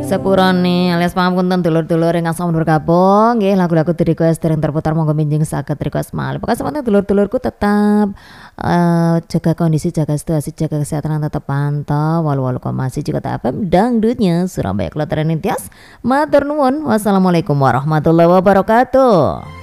Sepurane alias pangapunten dulur-dulur ingkang sampun bergabung nggih lagu-lagu di request dereng terputar monggo minjing saged request malih. Pokoke semanten dulur-dulurku tetap jaga kondisi, jaga situasi, jaga kesehatan tetap pantau 88,1 juga FM dangdutnya Surabaya Kelataran Tias. Matur nuwun. Wassalamualaikum warahmatullahi wabarakatuh.